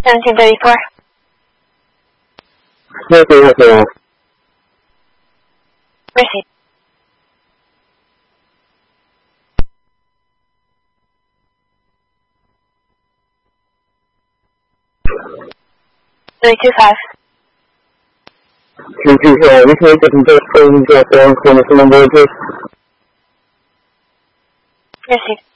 1734. Receipt. Three two five. 325. Can you get some just phone drop down for the number, please? Receipt.